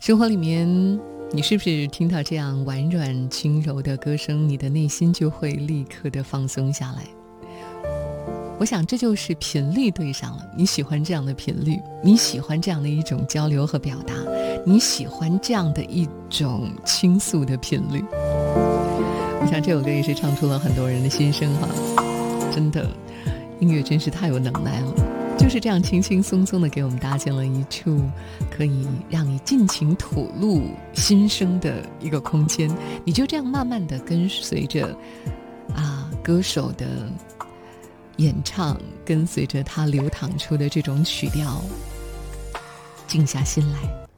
生活里面你是不是听到这样婉软轻柔的歌声，你的内心就会立刻的放松下来？我想这就是频率对上了，你喜欢这样的频率，你喜欢这样的一种交流和表达，你喜欢这样的一种倾诉的频率。我想这首歌也是唱出了很多人的心声哈，真的，音乐真是太有能耐了，就是这样轻轻松松的给我们搭建了一处可以让你尽情吐露心声的一个空间，你就这样慢慢的跟随着歌手的演唱，跟随着他流淌出的这种曲调，静下心来，